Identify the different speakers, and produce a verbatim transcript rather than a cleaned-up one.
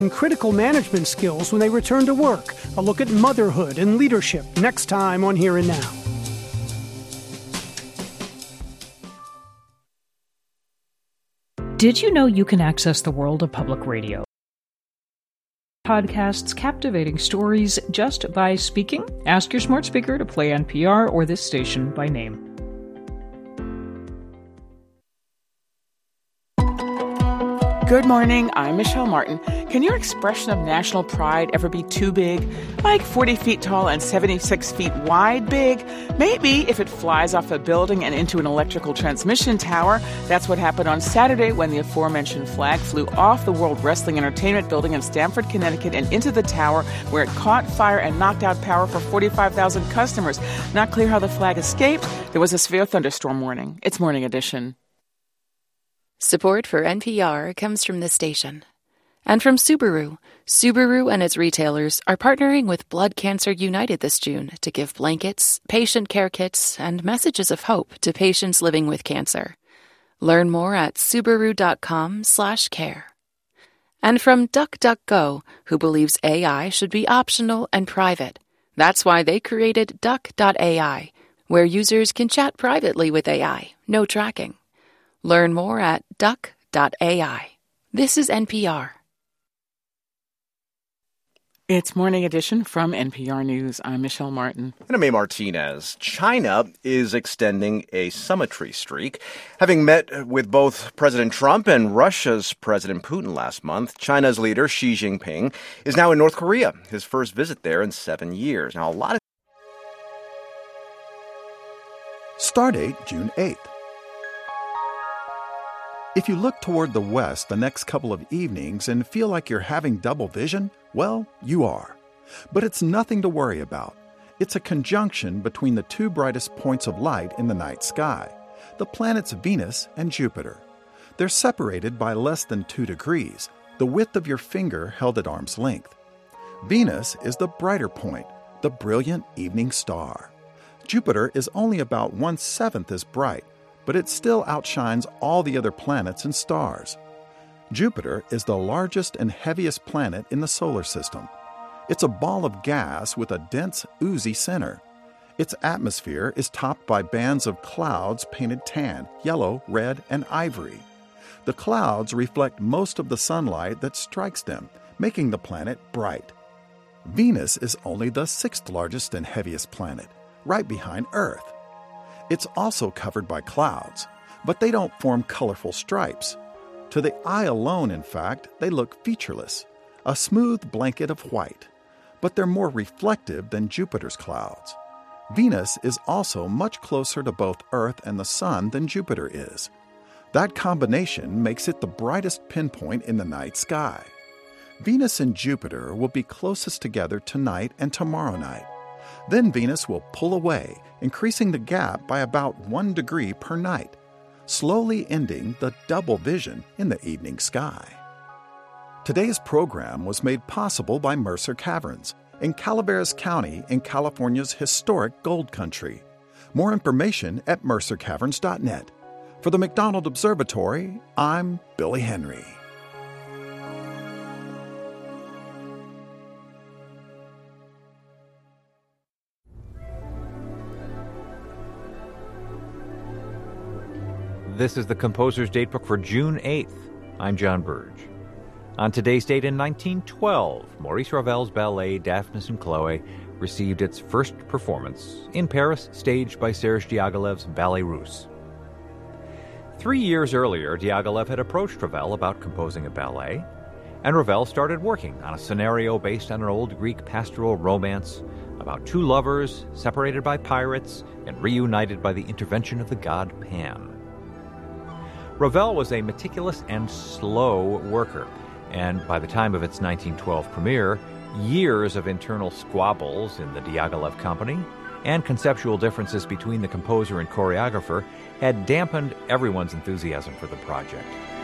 Speaker 1: and critical management skills when they return to work. A look at motherhood and leadership next time on Here and Now.
Speaker 2: Did you know you can access the world of public radio? Podcasts, captivating stories just by speaking? Ask your smart speaker to play N P R or this station by name.
Speaker 3: Good morning, I'm Michelle Martin. Can your expression of national pride ever be too big? Like forty feet tall and seventy-six feet wide big? Maybe if it flies off a building and into an electrical transmission tower. That's what happened on Saturday when the aforementioned flag flew off the World Wrestling Entertainment Building in Stamford, Connecticut, and into the tower, where it caught fire and knocked out power for forty-five thousand customers. Not clear how the flag escaped. There was a severe thunderstorm warning. It's Morning Edition.
Speaker 4: Support for N P R comes from this station. And from Subaru. Subaru and its retailers are partnering with Blood Cancer United this June to give blankets, patient care kits, and messages of hope to patients living with cancer. Learn more at Subaru.com slash care. And from DuckDuckGo, who believes A I should be optional and private. That's why they created Duck dot A I, where users can chat privately with A I, no tracking. Learn more at Duck dot A I. This is N P R.
Speaker 3: It's Morning Edition from N P R News. I'm Michelle Martin.
Speaker 5: And I'm A. Martinez. China is extending a summitry streak. Having met with both President Trump and Russia's President Putin last month, China's leader Xi Jinping is now in North Korea, his first visit there in seven years. Now, a lot of...
Speaker 6: Stardate June eighth. If you look toward the west the next couple of evenings and feel like you're having double vision, well, you are. But it's nothing to worry about. It's a conjunction between the two brightest points of light in the night sky, the planets Venus and Jupiter. They're separated by less than two degrees, the width of your finger held at arm's length. Venus is the brighter point, the brilliant evening star. Jupiter is only about one-seventh as bright, but it still outshines all the other planets and stars. Jupiter is the largest and heaviest planet in the solar system. It's a ball of gas with a dense, oozy center. Its atmosphere is topped by bands of clouds painted tan, yellow, red, and ivory. The clouds reflect most of the sunlight that strikes them, making the planet bright. Venus is only the sixth largest and heaviest planet, right behind Earth. It's also covered by clouds, but they don't form colorful stripes. To the eye alone, in fact, they look featureless, a smooth blanket of white. But they're more reflective than Jupiter's clouds. Venus is also much closer to both Earth and the Sun than Jupiter is. That combination makes it the brightest pinpoint in the night sky. Venus and Jupiter will be closest together tonight and tomorrow night. Then Venus will pull away, increasing the gap by about one degree per night, slowly ending the double vision in the evening sky. Today's program was made possible by Mercer Caverns in Calaveras County in California's historic Gold Country. More information at mercer caverns dot net. For the McDonald Observatory, I'm Billy Henry.
Speaker 7: This is the Composer's Datebook for June eighth. I'm John Burge. On today's date in nineteen twelve, Maurice Ravel's ballet Daphnis and Chloe received its first performance in Paris, staged by Serge Diaghilev's Ballet Russe. Three years earlier, Diaghilev had approached Ravel about composing a ballet, and Ravel started working on a scenario based on an old Greek pastoral romance about two lovers separated by pirates and reunited by the intervention of the god Pan. Ravel was a meticulous and slow worker, and by the time of its nineteen twelve premiere, years of internal squabbles in the Diaghilev company and conceptual differences between the composer and choreographer had dampened everyone's enthusiasm for the project.